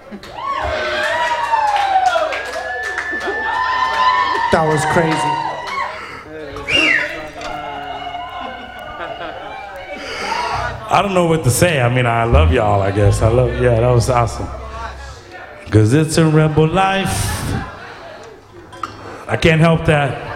That was crazy. I don't know what to say. I mean, I love y'all, I guess. Yeah, that was awesome. Because it's a rebel life. I can't help that.